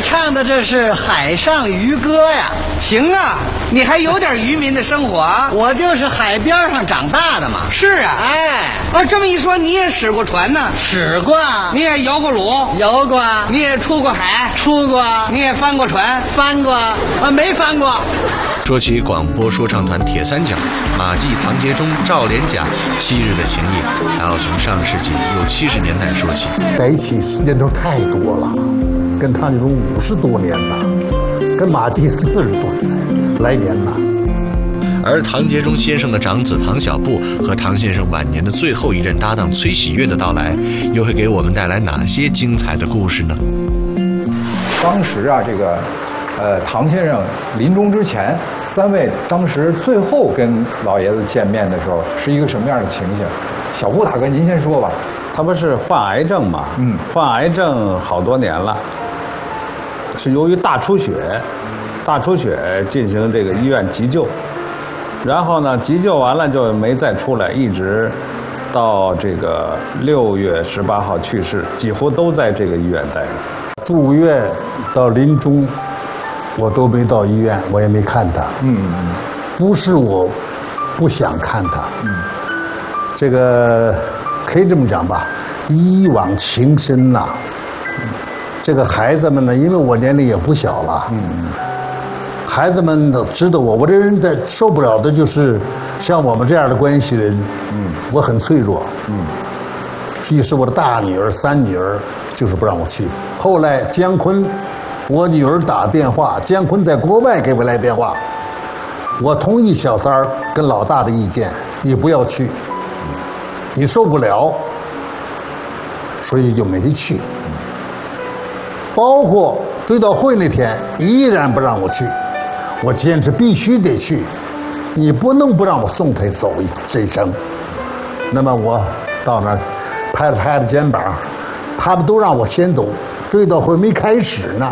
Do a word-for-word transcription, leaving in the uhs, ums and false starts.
唱的这是海上渔歌呀。 行啊，你还有点渔民的生活啊。 我就是海边上长大的嘛。 是啊， 哎， 啊，这么一说，你也使过船呢？ 使过。 你也摇过橹？ 摇过。 你也出过海？ 出过。 你也翻过船？ 翻过。啊，没翻过。 说起广播说唱团铁三角，马季、唐杰忠、赵连甲昔日的情谊，还要从上世纪六七十年代说起。 在一起时间都太多了，跟唐杰忠五十多年了，跟马季四十多年来年了。 而唐杰忠先生的长子唐小布和唐先生晚年的最后一任搭档崔喜悦的到来，又会给我们带来哪些精彩的故事呢？ 当时啊，这个。呃，唐先生临终之前，三位当时最后跟老爷子见面的时候，是一个什么样的情形？小布大哥，您先说吧。 他不是患癌症嘛？嗯，患癌症好多年了，是由于大出血，大出血进行这个医院急救，然后呢，急救完了就没再出来，一直到这个六月十八号去世，几乎都在这个医院待着。 住院到临终。我都没到医院，我也没看他。嗯，不是我不想看他。嗯，这个可以这么讲吧，一往情深呐、啊。这个孩子们呢，因为我年龄也不小了。嗯，孩子们都知道我，我这人在受不了的就是像我们这样的关系人。嗯，我很脆弱。嗯，于是我的大女儿、三女儿就是不让我去。后来姜昆。我女儿打电话，姜昆在国外给我来电话，我同意小三儿跟老大的意见，你不要去，你受不了，所以就没去。包括追悼会那天，依然不让我去，我坚持必须得去，你不能不让我送他走这一生。那么我到那儿拍了拍他肩膀，他们都让我先走。追悼会没开始呢，